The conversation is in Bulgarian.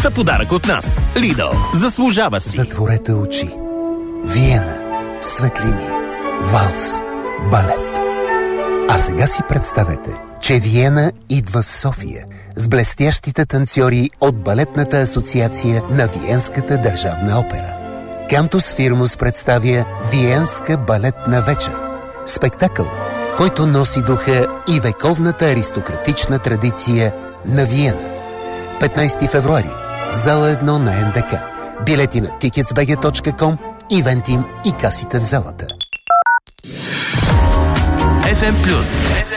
за подарък от нас. Lidl. Заслужава си. Затворете очи. Виена. Светлини. Валс. Балет. А сега си представете, че Виена идва в София с блестящите танцори от Балетната асоциация на Виенската държавна опера. Кантус Фирмус представя Виенска балетна вечер. Спектакъл, който носи духа и вековната аристократична традиция на Виена. 15 февруари. Зала 1 на НДК. Билети на ticketsbg.com, Ивентим и касите в залата. FM Plus.